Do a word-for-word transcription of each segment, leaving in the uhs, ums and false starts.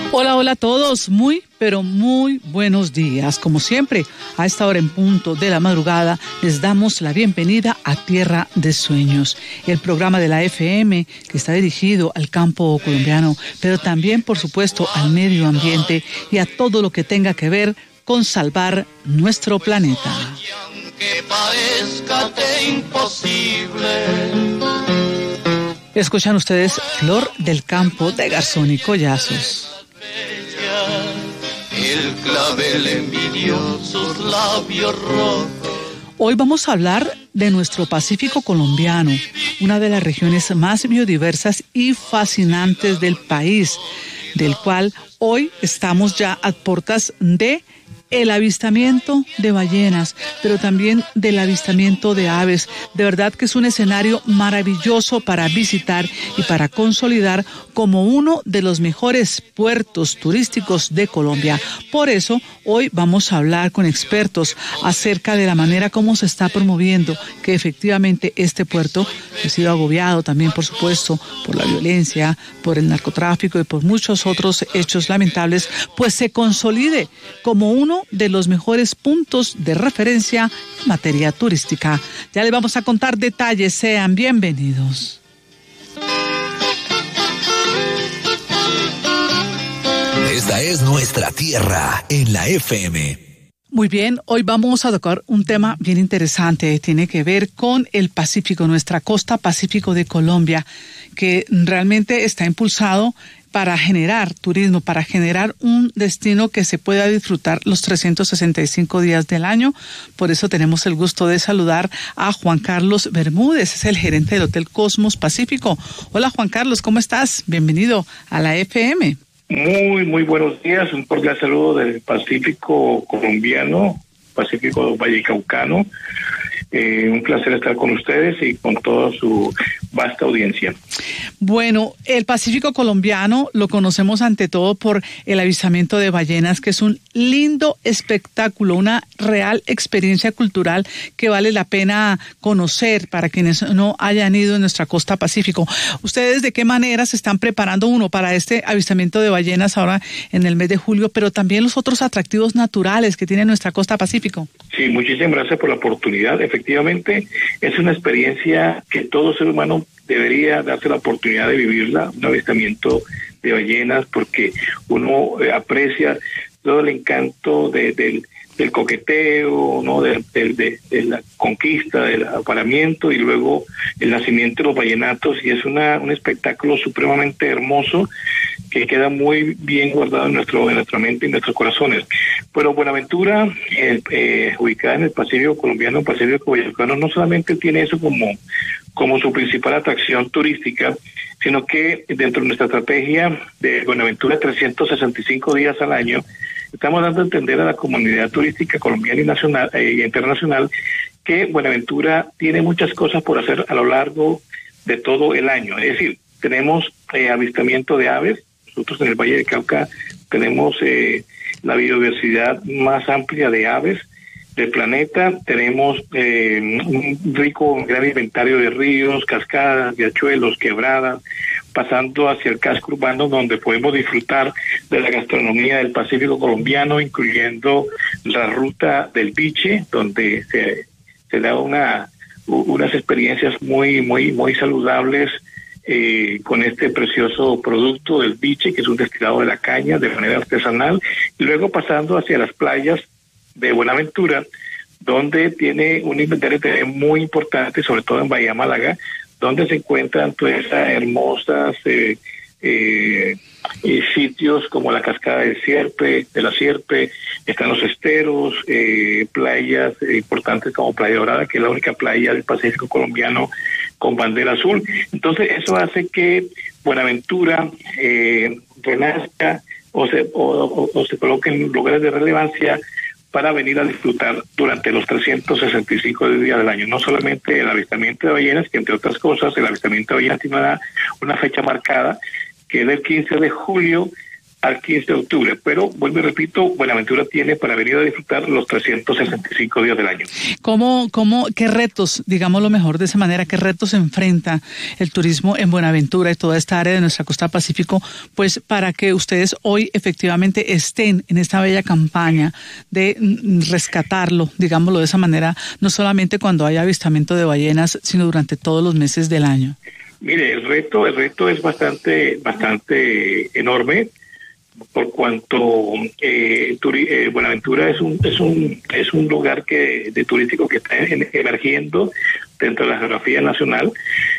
Hola, hola a todos, muy, pero muy buenos días. Como siempre, a esta hora en punto de la madrugada, les damos la bienvenida a Tierra de Sueños, el programa de la F M que está dirigido al campo colombiano, pero también, por supuesto, al medio ambiente y a todo lo que tenga que ver con salvar nuestro planeta. Aunque parezca imposible. Escuchan ustedes Flor del Campo de Garzón y Collazos. El clavel envidió sus labios rojos. Hoy vamos a hablar de nuestro Pacífico colombiano, una de las regiones más biodiversas y fascinantes del país, del cual hoy estamos ya a puertas de el avistamiento de ballenas, pero también del avistamiento de aves. De verdad que es un escenario maravilloso para visitar y para consolidar como uno de los mejores puertos turísticos de Colombia. Por eso, hoy vamos a hablar con expertos acerca de la manera como se está promoviendo que efectivamente este puerto ha sido agobiado también, por supuesto, por la violencia, por el narcotráfico y por muchos otros hechos lamentables, pues se consolide como uno de los mejores puntos de referencia en materia turística. Ya les vamos a contar detalles, sean bienvenidos. Esta es nuestra tierra en la F M. Muy bien, hoy vamos a tocar un tema bien interesante, tiene que ver con el Pacífico, nuestra costa Pacífico de Colombia, que realmente está impulsado para generar turismo, para generar un destino que se pueda disfrutar los trescientos sesenta y cinco días del año. Por eso tenemos el gusto de saludar a Juan Carlos Bermúdez, es el gerente del Hotel Cosmos Pacífico. Hola Juan Carlos, ¿cómo estás? Bienvenido a la F M. Muy, muy buenos días, un cordial saludo del Pacífico colombiano, Pacífico vallecaucano. Eh, un placer estar con ustedes y con toda su vasta audiencia. Bueno, el Pacífico colombiano lo conocemos ante todo por el avistamiento de ballenas, que es un lindo espectáculo, una real experiencia cultural que vale la pena conocer para quienes no hayan ido en nuestra costa Pacífico. ¿Ustedes de qué manera se están preparando uno para este avistamiento de ballenas ahora en el mes de julio, pero también los otros atractivos naturales que tiene nuestra costa Pacífico? Sí, muchísimas gracias por la oportunidad. Efectivamente, es una experiencia que todo ser humano debería darse la oportunidad de vivirla, un avistamiento de ballenas, porque uno eh, aprecia todo el encanto de, de, del coqueteo, ¿no? de, de, de, de la conquista, del apareamiento y luego el nacimiento de los ballenatos, y es una un espectáculo supremamente hermoso que queda muy bien guardado en nuestro en nuestra mente y en nuestros corazones. Pero Buenaventura, eh, eh, ubicada en el Pacífico colombiano, Pacífico vallecaucano, no solamente tiene eso como, como su principal atracción turística, sino que dentro de nuestra estrategia de Buenaventura trescientos sesenta y cinco días al año, estamos dando a entender a la comunidad turística colombiana y nacional e eh, internacional que Buenaventura tiene muchas cosas por hacer a lo largo de todo el año. Es decir, tenemos eh, avistamiento de aves. Nosotros en el Valle del Cauca tenemos eh, la biodiversidad más amplia de aves del planeta. Tenemos eh, un rico, gran inventario de ríos, cascadas, riachuelos, quebradas, pasando hacia el casco urbano, donde podemos disfrutar de la gastronomía del Pacífico colombiano, incluyendo la ruta del biche, donde se, se da una unas experiencias muy, muy, muy saludables, Eh, con este precioso producto del biche, que es un destilado de la caña de manera artesanal, y luego pasando hacia las playas de Buenaventura, donde tiene un inventario muy importante, sobre todo en Bahía Málaga, donde se encuentran todas esas hermosas eh, eh, eh, sitios como la cascada del Sierpe, de la Sierpe, están los esteros, eh, playas eh, importantes como Playa Dorada, que es la única playa del Pacífico colombiano con bandera azul. Entonces eso hace que Buenaventura eh, renazca o se, o, o, o se coloque en lugares de relevancia para venir a disfrutar durante los trescientos sesenta y cinco días del año. No solamente el avistamiento de ballenas, que entre otras cosas el avistamiento de ballenas tiene una, una fecha marcada, que es del quince de julio al quince de octubre, pero vuelvo y repito, Buenaventura tiene para venir a disfrutar los trescientos sesenta y cinco días del año. ¿Cómo, cómo, qué retos, digamos lo mejor de esa manera, qué retos enfrenta el turismo en Buenaventura y toda esta área de nuestra costa Pacífico, pues para que ustedes hoy efectivamente estén en esta bella campaña de rescatarlo, digámoslo de esa manera, no solamente cuando haya avistamiento de ballenas, sino durante todos los meses del año? Mire, el reto, el reto es bastante, bastante enorme, por cuanto eh, turi, eh, Buenaventura es un es un es un lugar que de turístico que está en, emergiendo dentro de la geografía nacional.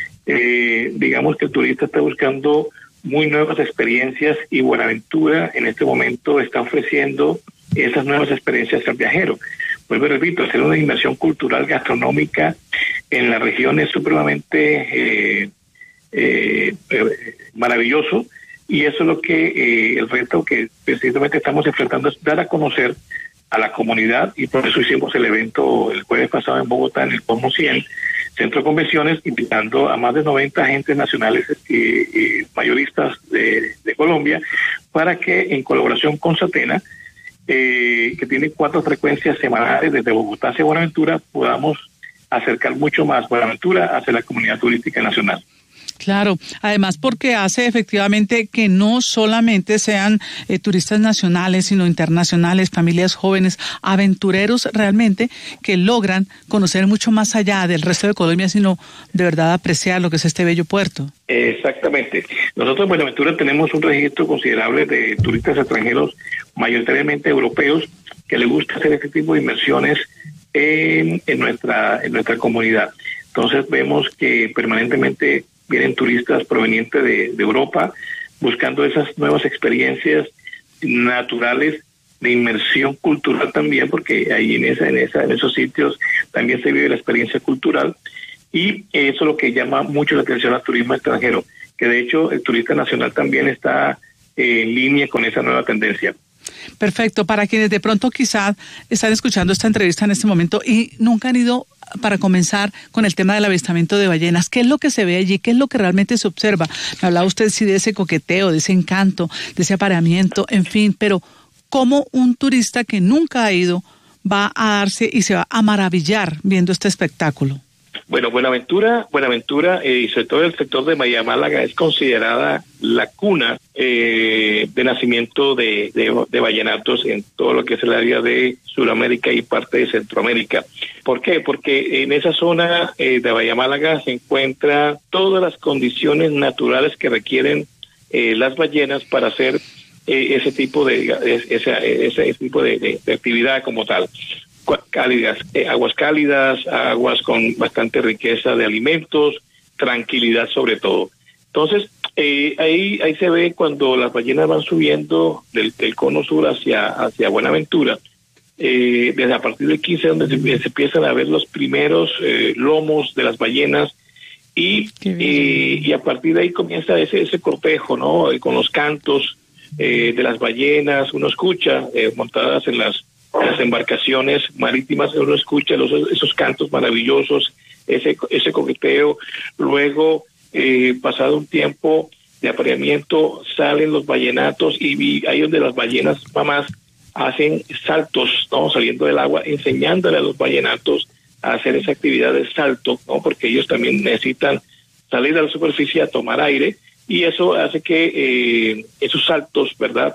Eh, digamos que el turista está buscando muy nuevas experiencias y Buenaventura en este momento está ofreciendo esas nuevas experiencias al viajero. Vuelvo y repito, hacer una inversión cultural gastronómica en la región es supremamente eh, eh, eh, maravilloso. Y eso es lo que eh, el reto que precisamente estamos enfrentando es dar a conocer a la comunidad, y por eso hicimos el evento el jueves pasado en Bogotá, en el Cosmo cien, Centro de Convenciones, invitando a más de noventa agentes nacionales y, y mayoristas de, de Colombia, para que en colaboración con Satena, eh, que tiene cuatro frecuencias semanales desde Bogotá hacia Buenaventura, podamos acercar mucho más Buenaventura hacia la comunidad turística nacional. Claro, además porque hace efectivamente que no solamente sean eh, turistas nacionales, sino internacionales, familias jóvenes, aventureros realmente que logran conocer mucho más allá del resto de Colombia, sino de verdad apreciar lo que es este bello puerto. Exactamente. Nosotros en Buenaventura tenemos un registro considerable de turistas extranjeros, mayoritariamente europeos, que les gusta hacer este tipo de inversiones en, en nuestra en nuestra comunidad. Entonces vemos que permanentemente vienen turistas provenientes de, de Europa buscando esas nuevas experiencias naturales de inmersión cultural también, porque ahí en esa en esa en esos sitios también se vive la experiencia cultural, y eso es lo que llama mucho la atención al turismo extranjero, que de hecho el turista nacional también está eh, en línea con esa nueva tendencia. Perfecto. Para quienes de pronto quizás están escuchando esta entrevista en este momento y nunca han ido, para comenzar con el tema del avistamiento de ballenas, ¿qué es lo que se ve allí? ¿Qué es lo que realmente se observa? Me hablaba usted sí de ese coqueteo, de ese encanto, de ese apareamiento, en fin, pero ¿cómo un turista que nunca ha ido va a darse y se va a maravillar viendo este espectáculo? Bueno, Buenaventura, Buenaventura eh, y sobre todo el sector de Bahía Málaga es considerada la cuna eh, de nacimiento de, de, de ballenatos en todo lo que es el área de Sudamérica y parte de Centroamérica. ¿Por qué? Porque en esa zona eh, de Bahía Málaga se encuentran todas las condiciones naturales que requieren eh, las ballenas para hacer eh, ese tipo de ese, ese, ese tipo de, de, de actividad como tal. Cálidas, eh, aguas cálidas, aguas con bastante riqueza de alimentos, tranquilidad sobre todo. Entonces, eh, ahí ahí se ve cuando las ballenas van subiendo del, del cono sur hacia hacia Buenaventura, eh, desde a partir del quince, donde se, se empiezan a ver los primeros eh, lomos de las ballenas, y eh, y a partir de ahí comienza ese ese cortejo, ¿no? Eh, con los cantos eh, de las ballenas, uno escucha eh, montadas en las las embarcaciones marítimas, uno escucha los, esos cantos maravillosos, ese ese coqueteo. Luego, eh, pasado un tiempo de apareamiento, salen los ballenatos, y vi, ahí donde las ballenas mamás hacen saltos, ¿no? Saliendo del agua, enseñándole a los ballenatos a hacer esa actividad de salto, ¿no? Porque ellos también necesitan salir a la superficie a tomar aire, y eso hace que eh, esos saltos, ¿verdad?,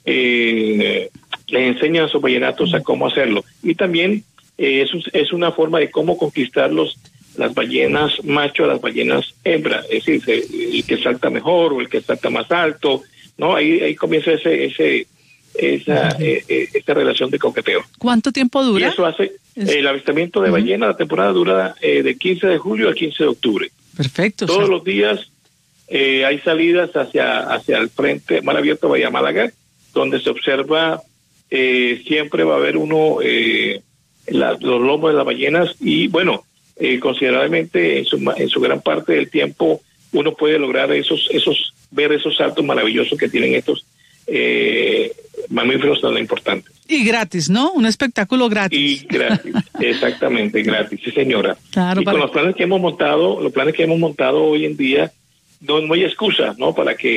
eh, les enseñan a sus ballenatos a cómo hacerlo. Y también eh, es, es una forma de cómo conquistar los, las ballenas macho a las ballenas hembra, es decir, se, el que salta mejor o el que salta más alto, ¿no? Ahí, ahí comienza ese ese esa eh, eh, esta relación de coqueteo. ¿Cuánto tiempo dura? Y eso hace eh, el avistamiento de uh-huh. ballena. La temporada dura eh, de quince de julio a quince de octubre. Perfecto. Todos o sea... los días eh, hay salidas hacia hacia el frente Mar Abierto Bahía Málaga, donde se observa. Eh, siempre va a haber uno eh, la, los lomos de las ballenas, y bueno, eh, considerablemente en su, en su gran parte del tiempo uno puede lograr esos esos ver esos saltos maravillosos que tienen estos eh, mamíferos tan importantes. Y gratis, ¿no? Un espectáculo gratis. Y gratis, exactamente, gratis, sí señora. Claro, y para... con los planes que hemos montado, los planes que hemos montado hoy en día, no, no hay excusa, ¿no? Para que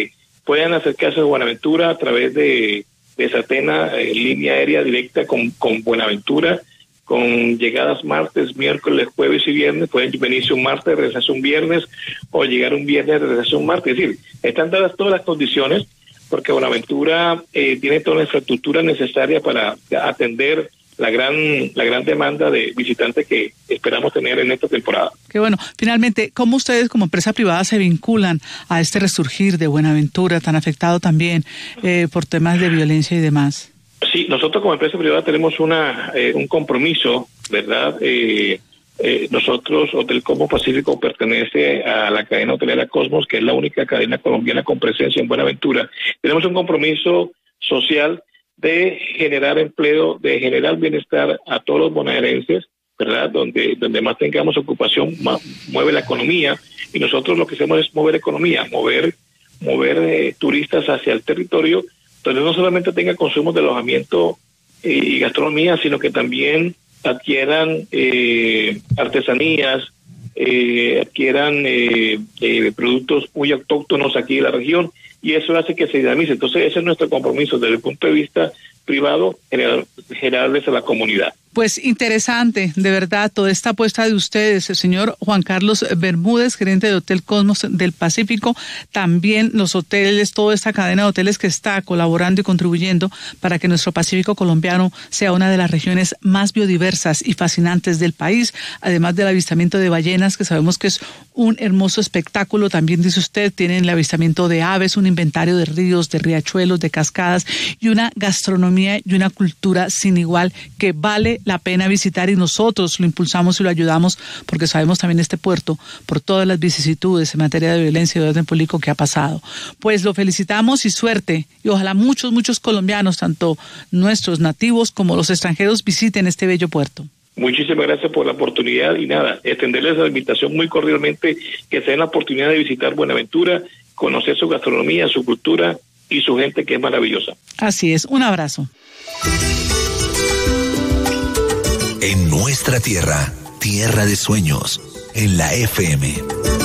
pueden acercarse a Buenaventura a través de, de Satena, eh, línea aérea directa con, con Buenaventura, con llegadas martes, miércoles, jueves y viernes. Pueden venirse un martes, regresarse un viernes, o llegar un viernes, regresarse un martes. Es decir, están dadas todas las condiciones, porque Buenaventura eh, tiene toda la infraestructura necesaria para atender la gran la gran demanda de visitantes que esperamos tener en esta temporada. Qué bueno. Finalmente, ¿cómo ustedes como empresa privada se vinculan a este resurgir de Buenaventura, tan afectado también eh, por temas de violencia y demás? Sí, nosotros como empresa privada tenemos una eh, un compromiso, ¿verdad? Eh, eh, nosotros, Hotel Cosmos Pacífico, pertenece a la cadena hotelera Cosmos, que es la única cadena colombiana con presencia en Buenaventura. Tenemos un compromiso social de generar empleo, de generar bienestar a todos los bonaerenses, ¿verdad? Donde donde más tengamos ocupación, más mueve la economía, y nosotros lo que hacemos es mover economía, mover mover eh, turistas hacia el territorio, donde no solamente tenga consumo de alojamiento eh, y gastronomía, sino que también adquieran eh, artesanías, eh, adquieran eh, eh, productos muy autóctonos aquí en la región, y eso hace que se dinamice. Entonces ese es nuestro compromiso desde el punto de vista privado, generar, generarles a la comunidad. Pues interesante, de verdad, toda esta apuesta de ustedes, el señor Juan Carlos Bermúdez, gerente de Hotel Cosmos del Pacífico, también los hoteles, toda esta cadena de hoteles que está colaborando y contribuyendo para que nuestro Pacífico colombiano sea una de las regiones más biodiversas y fascinantes del país, además del avistamiento de ballenas, que sabemos que es un hermoso espectáculo. También, dice usted, tienen el avistamiento de aves, un inventario de ríos, de riachuelos, de cascadas, y una gastronomía y una cultura sin igual que vale la pena visitar, y nosotros lo impulsamos y lo ayudamos porque sabemos también este puerto por todas las vicisitudes en materia de violencia y de orden público que ha pasado. Pues lo felicitamos y suerte, y ojalá muchos, muchos colombianos, tanto nuestros nativos como los extranjeros, visiten este bello puerto. Muchísimas gracias por la oportunidad, y nada, extenderles la invitación muy cordialmente, que se den la oportunidad de visitar Buenaventura, conocer su gastronomía, su cultura y su gente, que es maravillosa. Así es, un abrazo. En nuestra tierra, tierra de sueños, en la F M.